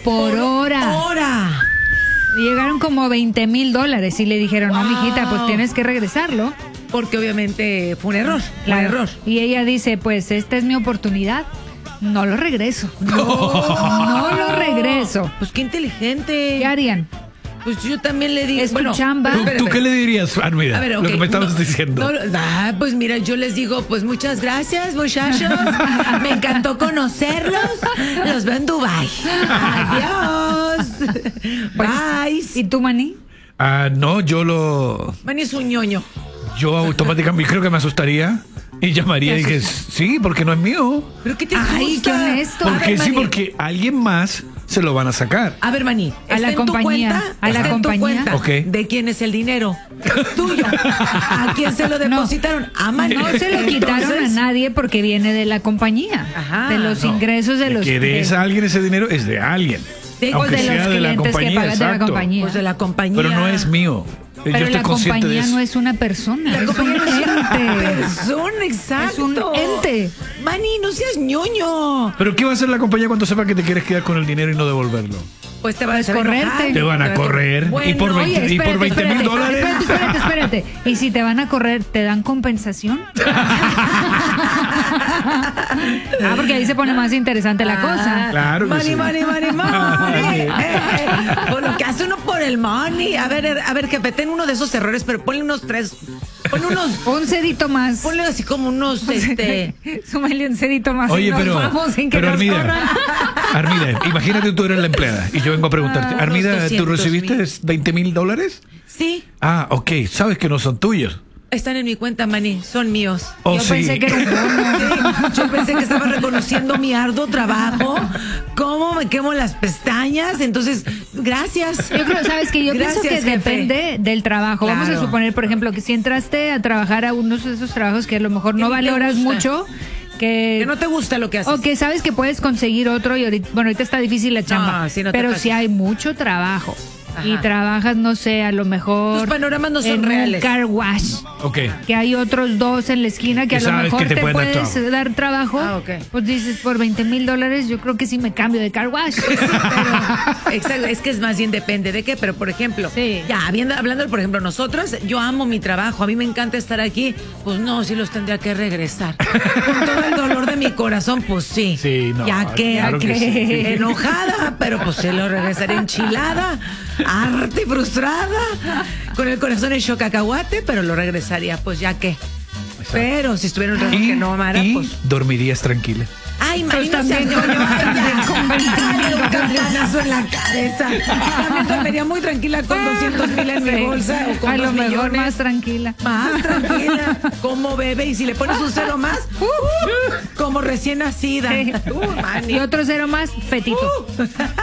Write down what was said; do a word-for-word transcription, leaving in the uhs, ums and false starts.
por, por hora. hora. Llegaron como veinte mil dólares y le dijeron, wow. no, mijita, pues tienes que regresarlo. Porque obviamente fue un error, claro. un error. Y ella dice, pues esta es mi oportunidad. No lo regreso. No, no lo regreso. Pues qué inteligente. ¿Qué harían? Pues yo también le digo. Es bueno, tu chamba. ¿Tú, ¿Tú qué le dirías, Armida? A ver, okay, lo que me estabas no, diciendo. No, ah, pues mira, yo les digo, pues muchas gracias, muchachos. Me encantó conocerlos. Los veo en Dubái. Adiós. Pues, bye. ¿Y tú, Manny? Ah, no, yo lo... Manny es un ñoño. Yo automáticamente creo que me asustaría y llamaría y dije, sí, porque no es mío. ¿Pero qué te asusta? Ay, qué honesto. Porque ver, sí, Manny. porque alguien más se lo van a sacar. A ver, Manny, a la compañía, a la compañía. Okay. ¿De quién es el dinero? Tuyo. ¿A quién se lo depositaron? No, a Manny. No se lo quitaron Entonces... a nadie porque viene de la compañía. Ajá. De los no, ingresos de, de los que de esa alguien ese dinero es de alguien. De, aunque de sea los de la clientes compañía, que pagan exacto. de la compañía. Pues de la compañía. Pero no es mío. Pero Yo estoy la consciente compañía de eso. no es una persona, La es un ente. Persona, exacto. Es un ente. Manny, no seas ñoño. ¿Pero qué va a hacer la compañía cuando sepa que te quieres quedar con el dinero y no devolverlo? Pues te van a correrte. Te van a correr. Bueno, y por veinte, Oye, y por veinte mil dólares. Espérate, espérate, espérate. Y si te van a correr, ¿te dan compensación? Ah, porque ahí se pone más interesante la cosa. Claro que Manny, sí. Manny, Manny, Manny. Por lo que hace uno por el money. A ver, a ver, jefe, ten uno de esos errores, pero ponle unos tres. Ponle unos. Un cedito más. Ponle así como unos, este. Súmale un cedito más. Oye, y nos pero, vamos sin que pero nos Armida, corran. Armida, imagínate tú eres la empleada y yo vengo a preguntarte, Ah, Armida, ¿tú doscientos recibiste mil. veinte mil dólares? Sí, Ah, ok, sabes que no son tuyos. están en mi cuenta, Manny. Son míos. Oh, Yo sí. pensé que era un bono. Sí, yo pensé que estaba reconociendo mi arduo trabajo, cómo me quemo las pestañas, entonces, gracias. Yo creo, sabes que yo Gracias, pienso que jefe. depende del trabajo. Vamos a Claro. suponer, por ejemplo, que si entraste a trabajar a unos de esos trabajos que a lo mejor no Que ni te valoras gusta. mucho, que, Que no te gusta lo que haces. o que sabes que puedes conseguir otro y ahorita, bueno, ahorita está difícil la chamba, sí, no te pero pases. si hay mucho trabajo. Ajá. Y trabajas, no sé, a lo mejor Los panoramas no son en reales. un car wash. Ok. Que hay otros dos en la esquina que Que a lo sabes mejor que te te, pueden dar puedes trabajo. dar trabajo. Ah, ok. Pues dices, por veinte mil dólares, yo creo que sí me cambio de car wash. Pero, exacto, es que es más bien depende de qué, pero por ejemplo, Sí. ya habiendo, hablando, por ejemplo, nosotros, yo amo mi trabajo, a mí me encanta estar aquí, pues no, sí los tendría que regresar. Con todo el dolor de mi corazón, pues sí. Sí, no, Ya que, claro que sí. enojada, pero pues se lo regresaría enchilada, harta y frustrada, con el corazón hecho cacahuate, pero lo regresaría, pues ya que. Pero si estuviera un trabajo Y, que no amara, y pues. dormirías tranquila. Ay, Manny, Pues no seas también ñoño, ay, ya. con veinte mil Dale un dólares. campanazo en la cabeza. También dormiría muy tranquila con doscientos mil en mi Sí. bolsa o con a lo dos mejor millones. más tranquila. Más tranquila, como bebé. Y si le pones un cero más, uh, como recién nacida. Sí. Uh, Manny. Y otro cero más, fetito.